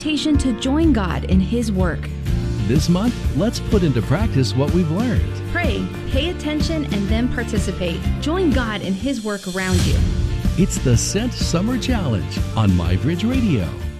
invitation to join God in His work. This month, let's put into practice what we've learned. Pray, pay attention, and then participate. Join God in His work around you. It's the Sent Summer Challenge on MyBridge Radio.